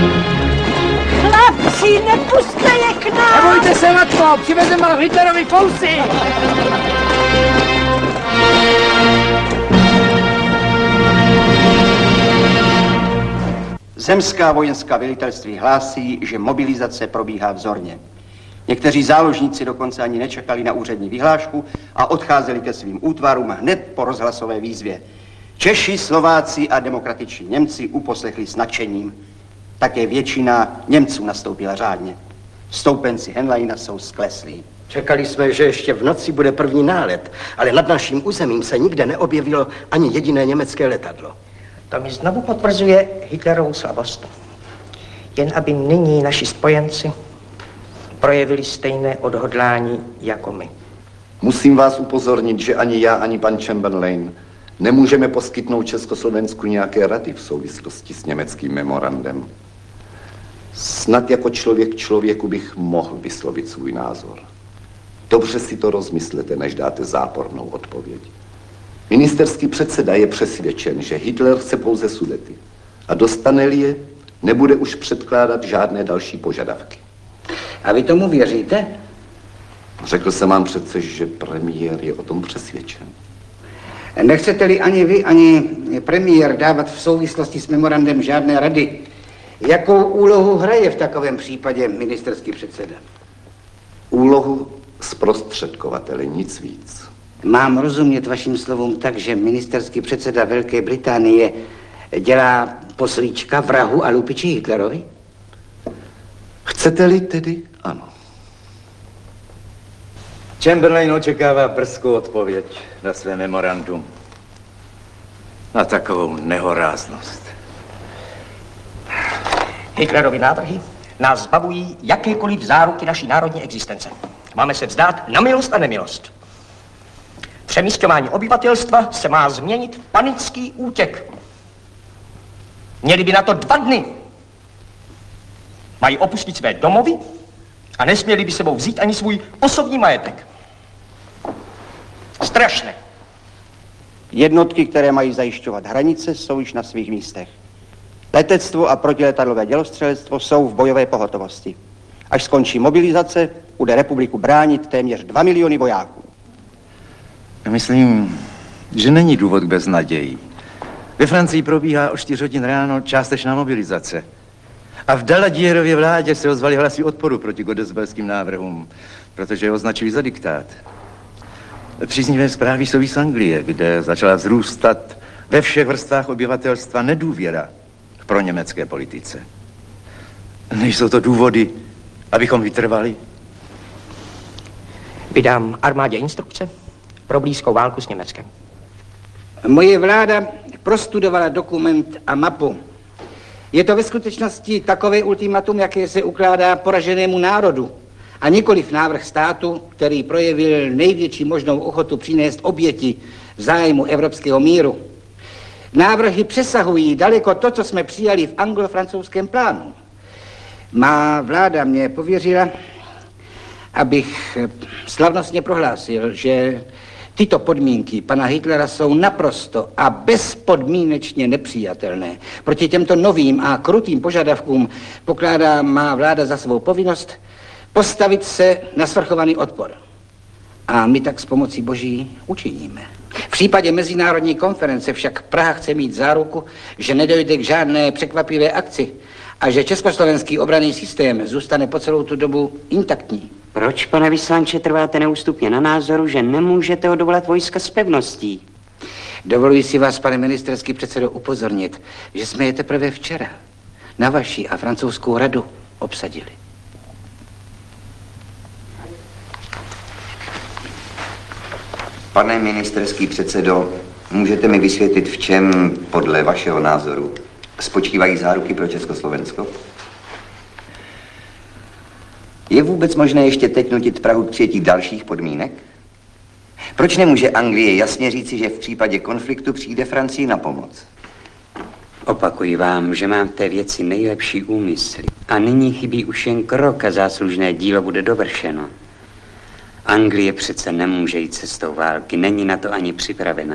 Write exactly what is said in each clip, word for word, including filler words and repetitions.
Chlapci, nepuste je k nám! Nebojte se, matko, přivezem vám Hitlerovi fousy! Zemská vojenská velitelství hlásí, že mobilizace probíhá vzorně. Někteří záložníci dokonce ani nečekali na úřední vyhlášku a odcházeli ke svým útvarům hned po rozhlasové výzvě. Češi, Slováci a demokratiční Němci uposlechli s nadšením. Také většina Němců nastoupila řádně. Stoupenci Henleina jsou skleslí. Čekali jsme, že ještě v noci bude první nálet, ale nad naším územím se nikde neobjevilo ani jediné německé letadlo. To mi znovu potvrzuje Hitlerovu slabost. Jen aby nyní naši spojenci projevili stejné odhodlání jako my. Musím vás upozornit, že ani já, ani pan Chamberlain nemůžeme poskytnout Československu nějaké rady v souvislosti s německým memorandem. Snad jako člověk člověku bych mohl vyslovit svůj názor. Dobře si to rozmyslete, než dáte zápornou odpověď. Ministerský předseda je přesvědčen, že Hitler chce pouze Sudety. A dostane-li je, nebude už předkládat žádné další požadavky. A vy tomu věříte? Řekl jsem vám přece, že premiér je o tom přesvědčen. Nechcete-li ani vy, ani premiér dávat v souvislosti s memorandem žádné rady? Jakou úlohu hraje v takovém případě ministerský předseda? Úlohu zprostředkovatele, nic víc. Mám rozumět vašim slovům tak, že ministerský předseda Velké Británie dělá poslíčka vrahu a lupiči Hitlerovi? Chcete-li tedy? Ano. Chamberlain očekává brzkou odpověď na své memorandum. Na takovou nehoráznost. Hitlerovi návrhy nás zbavují jakékoliv záruky naší národní existence. Máme se vzdát na milost a nemilost. Přemísťování obyvatelstva se má změnit v panický útěk. Měli by na to dva dny. Mají opustit své domovy a nesměli by sebou vzít ani svůj osobní majetek. Strašné. Jednotky, které mají zajišťovat hranice, jsou již na svých místech. Letectvo a protiletadlové dělostřelectvo jsou v bojové pohotovosti. Až skončí mobilizace, bude republiku bránit téměř dva miliony vojáků. Myslím, že není důvod k beznaději. Ve Francii probíhá o čtyři hodin ráno částečná mobilizace. A v Daladierově vládě se ozvaly hlasy odporu proti godesbelským návrhům, protože je označili za diktát. Příznivé zprávy jsou z Anglie, kde začala vzrůstat ve všech vrstvách obyvatelstva nedůvěra k proněmecké politice. Nejsou to důvody, abychom vytrvali? Vydám armádě instrukce pro blízkou válku s Německem. Moje vláda prostudovala dokument a mapu. Je to ve skutečnosti takové ultimatum, jaké se ukládá poraženému národu, a nikoliv návrh státu, který projevil největší možnou ochotu přinést oběti v zájmu evropského míru. Návrhy přesahují daleko to, co jsme přijali v anglo-francouzském plánu. Má vláda mě pověřila, abych slavnostně prohlásil, že tyto podmínky pana Hitlera jsou naprosto a bezpodmínečně nepřijatelné. Proti těmto novým a krutým požadavkům pokládá má vláda za svou povinnost postavit se na svrchovaný odpor. A my tak s pomocí Boží učiníme. V případě mezinárodní konference však Praha chce mít záruku, že nedojde k žádné překvapivé akci a že československý obranný systém zůstane po celou tu dobu intaktní. Proč, pane vyslanče, trváte neústupně na názoru, že nemůžete odvolat vojska s pevností? Dovoluji si vás, pane ministerský předsedo, upozornit, že jsme je teprve včera na vaši a francouzskou radu obsadili. Pane ministerský předsedo, můžete mi vysvětlit, v čem podle vašeho názoru spočívají záruky pro Československo? Je vůbec možné ještě teď nutit Prahu k přijetí dalších podmínek? Proč nemůže Anglie jasně říci, že v případě konfliktu přijde Francii na pomoc? Opakuji vám, že mám v té věci nejlepší úmysly. A nyní chybí už jen krok a záslužné dílo bude dovršeno. Anglie přece nemůže jít cestou války, není na to ani připravená.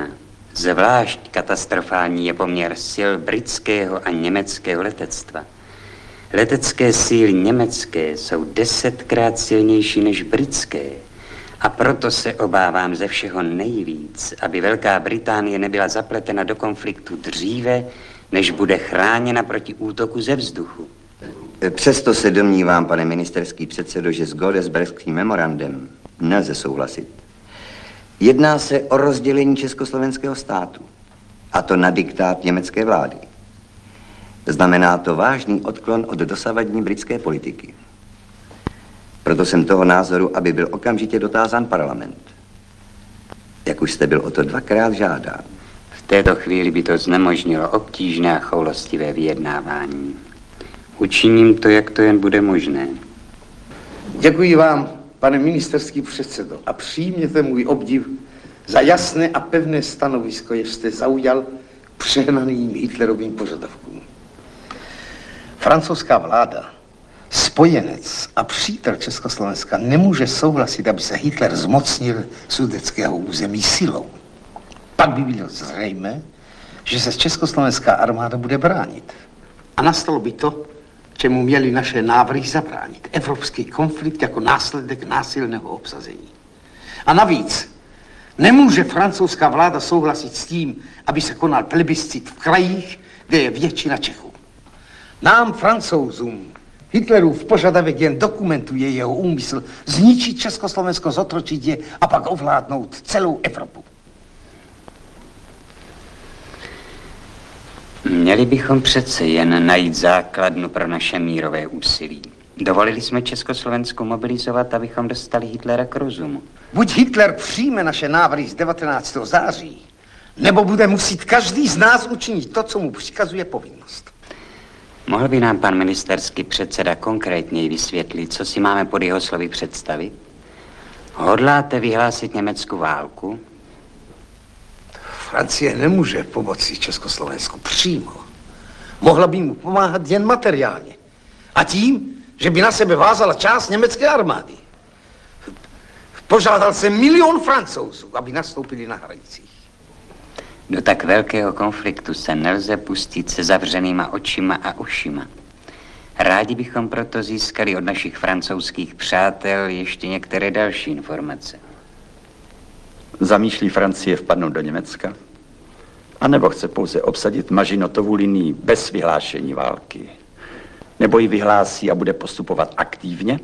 Zvlášť katastrofální je poměr sil britského a německého letectva. Letecké síly německé jsou desetkrát silnější než britské. A proto se obávám ze všeho nejvíc, aby Velká Británie nebyla zapletena do konfliktu dříve, než bude chráněna proti útoku ze vzduchu. Přesto se domnívám, pane ministerský předsedo, že s Godesberským memorandem nelze souhlasit. Jedná se o rozdělení československého státu, a to na diktát německé vlády. Znamená to vážný odklon od dosavadní britské politiky. Proto jsem toho názoru, aby byl okamžitě dotázán parlament. Jak už jste byl o to dvakrát žádán. V této chvíli by to znemožnilo obtížné a choulostivé vyjednávání. Učiním to, jak to jen bude možné. Děkuji vám, pane ministerský předsedo, a přijměte můj obdiv za jasné a pevné stanovisko, jež jste zaujal k přehnaným Hitlerovým požadavkům. Francouzská vláda, spojenec a přítel Československa, nemůže souhlasit, aby se Hitler zmocnil sudetského území silou. Pak by bylo zřejmé, že se československá armáda bude bránit. A nastalo by to, čemu měli naše návrhy zabránit. Evropský konflikt jako následek násilného obsazení. A navíc nemůže francouzská vláda souhlasit s tím, aby se konal plebiscit v krajích, kde je většina Čechů. Nám, Francouzům, Hitlerův požadavek jen dokumentuje jeho úmysl zničit Československo, zotročit je a pak ovládnout celou Evropu. Měli bychom přece jen najít základnu pro naše mírové úsilí. Dovolili jsme Československu mobilizovat, abychom dostali Hitlera k rozumu. Buď Hitler přijme naše návrhy z devatenáctého září, nebo bude muset každý z nás učinit to, co mu přikazuje povinnost. Mohl by nám pan ministerský předseda konkrétněji vysvětlit, co si máme pod jeho slovy představit? Hodláte vyhlásit Německu válku? Francie nemůže pomoci Československu přímo. Mohla by mu pomáhat jen materiálně. A tím, že by na sebe vázala část německé armády. Požádal jsem milion Francouzů, aby nastoupili na hranicích. Do tak velkého konfliktu se nelze pustit se zavřenýma očima a ušima. Rádi bychom proto získali od našich francouzských přátel ještě některé další informace. Zamýšlí Francie vpadnout do Německa? A nebo chce pouze obsadit Mažinotovu linii bez vyhlášení války? Nebo ji vyhlásí a bude postupovat aktivně?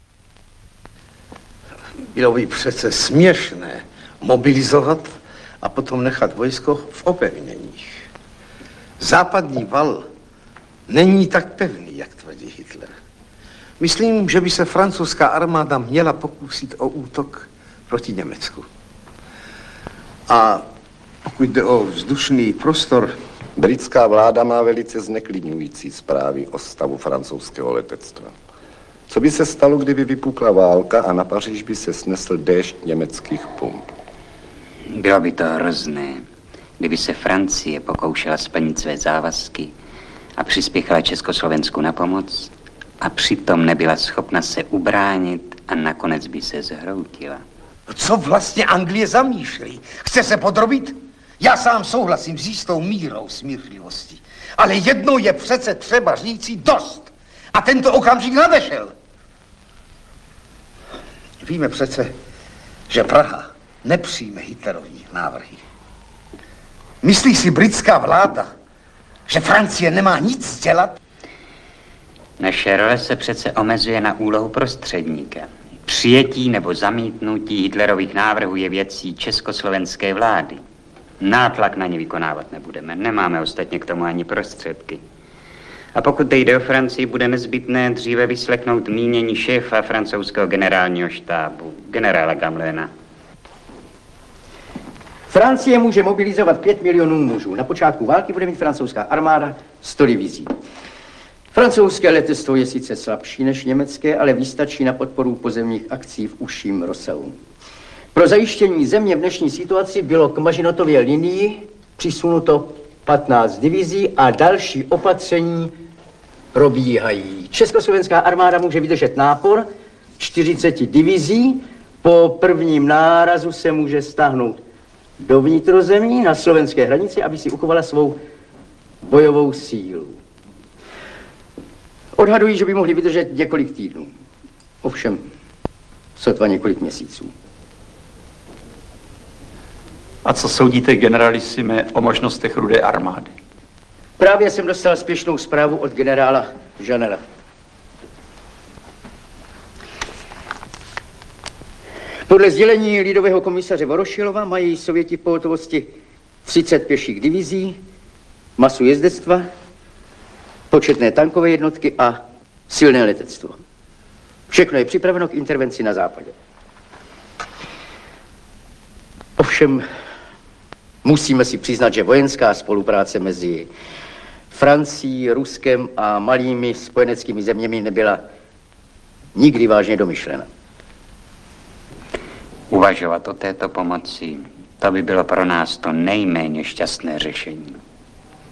Bylo by přece směšné mobilizovat a potom nechat vojsko v opevněních. Západní val není tak pevný, jak tvrdí Hitler. Myslím, že by se francouzská armáda měla pokusit o útok proti Německu. A pokud jde o vzdušný prostor... Britská vláda má velice zneklidňující zprávy o stavu francouzského letectva. Co by se stalo, kdyby vypukla válka a na Paříž by se snesl déšť německých pump? Bylo by to hrozné, kdyby se Francie pokoušela splnit své závazky a přispěchala Československu na pomoc a přitom nebyla schopna se ubránit a nakonec by se zhroutila. Co vlastně Anglie zamýšlí? Chce se podrobit? Já sám souhlasím s jistou mírou smířlivosti. Ale jednou je přece třeba říci dost. A tento okamžik nadešel. Víme přece, že Praha nepřijme Hitlerovy návrhy. Myslí si britská vláda, že Francie nemá nic dělat? Naše role se přece omezuje na úlohu prostředníka. Přijetí nebo zamítnutí Hitlerových návrhů je věcí československé vlády. Nátlak na ně vykonávat nebudeme. Nemáme ostatně k tomu ani prostředky. A pokud jde o Francii, bude nezbytné dříve vyslechnout mínění šéfa francouzského generálního štábu, generála Gamelina. Francie může mobilizovat pět milionů mužů. Na počátku války bude mít francouzská armáda sto divizí. Francouzské letectvo je sice slabší než německé, ale vystačí na podporu pozemních akcí v užším rozsahu. Pro zajištění země v dnešní situaci bylo k Mažinotově linii přisunuto patnáct divizí a další opatření probíhají. Československá armáda může vydržet nápor čtyřicet divizí. Po prvním nárazu se může stáhnout do vnitrozemí na slovenské hranici, aby si uchovala svou bojovou sílu. Odhadují, že by mohli vydržet několik týdnů. Ovšem, sotva několik měsíců. A co soudíte, generalisime, o možnostech Rudé armády? Právě jsem dostal spěšnou zprávu od generála Jeanela. Podle sdělení lidového komisaře Vorošilova mají Sověti v pohotovosti třicet pěších divizí, masu jezdectva, početné tankové jednotky a silné letectvo. Všechno je připraveno k intervenci na západě. Ovšem, musíme si přiznat, že vojenská spolupráce mezi Francií, Ruskem a malými spojeneckými zeměmi nebyla nikdy vážně domyšlena. Uvažovat o této pomoci, to by bylo pro nás to nejméně šťastné řešení.